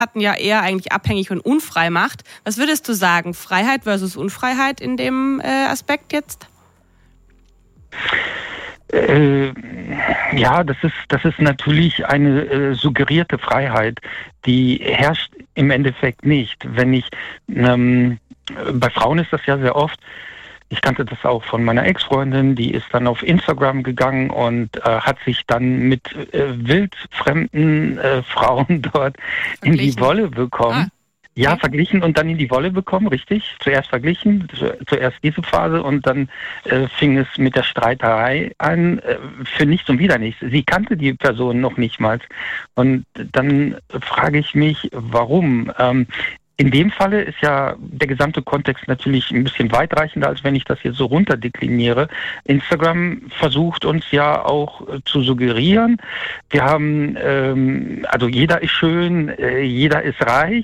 ja eher eigentlich abhängig und unfrei macht. Was würdest du sagen? Freiheit versus Unfreiheit in dem Aspekt jetzt? Ja, das ist natürlich eine suggerierte Freiheit, die herrscht im Endeffekt nicht. Wenn ich bei Frauen ist das ja sehr oft. Ich kannte das auch von meiner Ex-Freundin, die ist dann auf Instagram gegangen und hat sich dann mit wildfremden Frauen dort in die Wolle bekommen. Ja, verglichen und dann in die Wolle bekommen, richtig. Zuerst verglichen, zuerst diese Phase und dann fing es mit der Streiterei an, für nichts und wieder nichts. Sie kannte die Person noch nicht mal. Und dann frage ich mich, warum? In dem Falle ist ja der gesamte Kontext natürlich ein bisschen weitreichender, als wenn ich das jetzt so runterdekliniere. Instagram versucht uns ja auch zu suggerieren, wir haben, also jeder ist schön, jeder ist reich,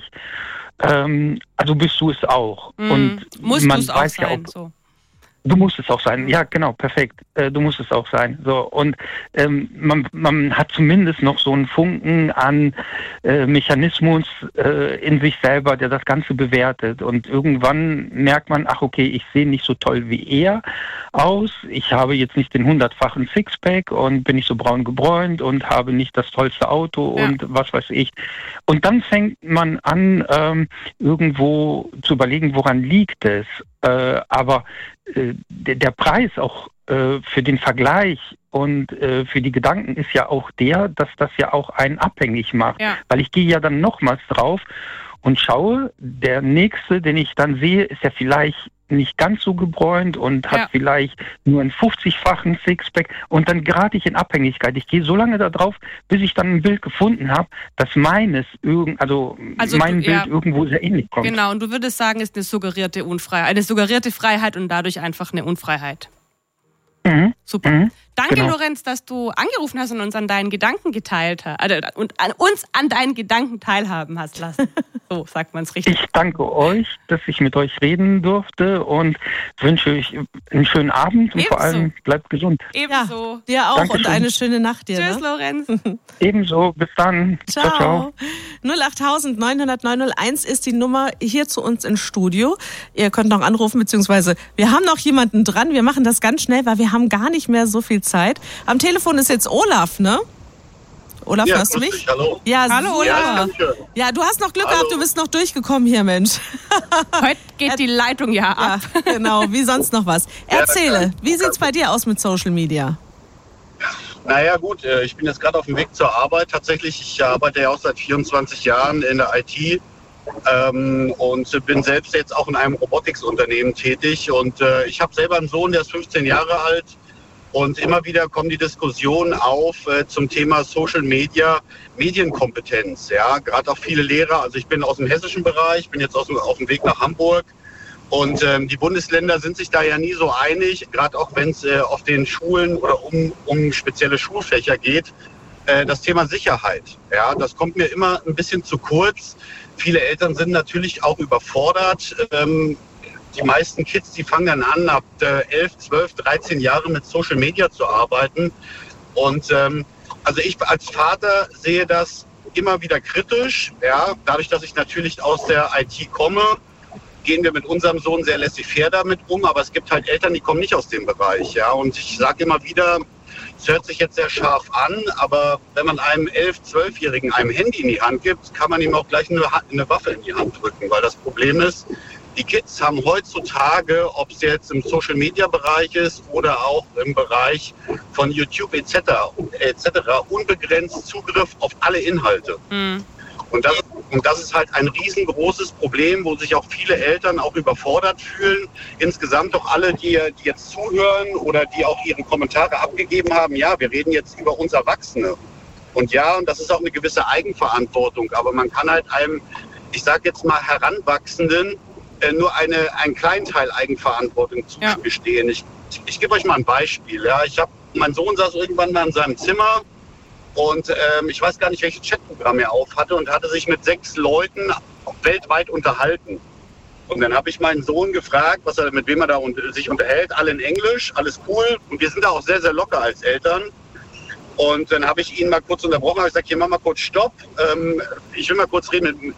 also bist du es auch. Und musst du es auch sein, so. Du musst es auch sein, ja genau, perfekt. Du musst es auch sein. So und man hat zumindest noch so einen Funken an Mechanismus in sich selber, der das Ganze bewertet. Und irgendwann merkt man, ach okay, ich sehe nicht so toll wie er aus. Ich habe jetzt nicht den 100-fachen Sixpack und bin nicht so braun gebräunt und habe nicht das tollste Auto und was weiß ich. Und dann fängt man an, irgendwo zu überlegen, woran liegt es. Aber der Preis auch für den Vergleich und für die Gedanken ist ja auch der, dass das ja auch einen abhängig macht. Ja. Weil ich gehe ja dann nochmals drauf und schaue, der Nächste, den ich dann sehe, ist ja vielleicht nicht ganz so gebräunt und hat vielleicht nur einen 50-fachen Sixpack und dann gerate ich in Abhängigkeit. Ich gehe so lange da drauf, bis ich dann ein Bild gefunden habe, dass meines mein Bild irgendwo sehr ähnlich kommt. Genau, und du würdest sagen, ist eine suggerierte Freiheit und dadurch einfach eine Unfreiheit. Super. Danke, Lorenz, dass du angerufen hast und uns an deinen Gedanken geteilt hast. Und uns an deinen Gedanken teilhaben hast lassen. So sagt man es richtig. Ich danke euch, dass ich mit euch reden durfte und wünsche euch einen schönen Abend und vor allem bleibt gesund. Ebenso. Ja, dir auch. Dankeschön. Und eine schöne Nacht dir. Tschüss, Lorenz. Ebenso. Bis dann. Ciao. Ciao. 08000 900 901 ist die Nummer hier zu uns ins Studio. Ihr könnt noch anrufen, beziehungsweise wir haben noch jemanden dran. Wir machen das ganz schnell, weil wir haben gar nicht mehr so viel Zeit. Am Telefon ist jetzt Olaf, ne? Olaf, hörst du mich? Hallo. Ja, hallo, Olaf. Ja, du hast noch Glück gehabt, du bist noch durchgekommen hier, Mensch. Heute geht die Leitung ab. Ja, genau, wie sonst noch was. Erzähle, wie sieht's bei dir aus mit Social Media? Naja gut, ich bin jetzt gerade auf dem Weg zur Arbeit. Tatsächlich, ich arbeite ja auch seit 24 Jahren in der IT und bin selbst jetzt auch in einem Robotics-Unternehmen tätig. Und ich habe selber einen Sohn, der ist 15 Jahre alt. Und immer wieder kommen die Diskussionen auf zum Thema Social Media, Medienkompetenz. Ja, gerade auch viele Lehrer. Also ich bin aus dem hessischen Bereich, bin jetzt auf dem Weg nach Hamburg. Und die Bundesländer sind sich da ja nie so einig, gerade auch wenn es auf den Schulen oder um spezielle Schulfächer geht. Das Thema Sicherheit, ja, das kommt mir immer ein bisschen zu kurz. Viele Eltern sind natürlich auch überfordert. Die meisten Kids, die fangen dann an, ab 11, 12, 13 Jahre mit Social Media zu arbeiten. Und also ich als Vater sehe das immer wieder kritisch. Ja, dadurch, dass ich natürlich aus der IT komme, gehen wir mit unserem Sohn sehr laissez-faire damit um. Aber es gibt halt Eltern, die kommen nicht aus dem Bereich. Ja, und ich sage immer wieder, es hört sich jetzt sehr scharf an, aber wenn man einem 11-, 12-Jährigen einem Handy in die Hand gibt, kann man ihm auch gleich eine Waffe in die Hand drücken. Weil das Problem ist, die Kids haben heutzutage, ob es jetzt im Social-Media-Bereich ist oder auch im Bereich von YouTube etc., unbegrenzt Zugriff auf alle Inhalte. Mhm. Und das ist halt ein riesengroßes Problem, wo sich auch viele Eltern auch überfordert fühlen. Insgesamt auch alle, die jetzt zuhören oder die auch ihre Kommentare abgegeben haben. Ja, wir reden jetzt über uns Erwachsene. Und ja, und das ist auch eine gewisse Eigenverantwortung. Aber man kann halt einem, ich sage jetzt mal, Heranwachsenden nur einen kleinen Teil Eigenverantwortung zugestehen. Ja. Ich gebe euch mal ein Beispiel. Ja. Mein Sohn saß irgendwann mal in seinem Zimmer und ich weiß gar nicht, welches Chatprogramm er auf hatte und hatte sich mit 6 Leuten weltweit unterhalten. Und dann habe ich meinen Sohn gefragt, mit wem er da sich unterhält. Alle in Englisch, alles cool. Und wir sind da auch sehr, sehr locker als Eltern. Und dann habe ich ihn mal kurz unterbrochen, habe gesagt, hier mach mal kurz Stopp. Ich will mal kurz reden